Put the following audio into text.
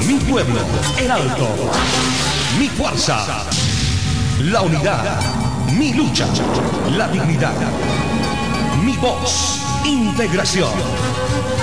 Mi pueblo, el Alto. Mi fuerza, la unidad. Mi lucha, la dignidad. Mi voz, integración.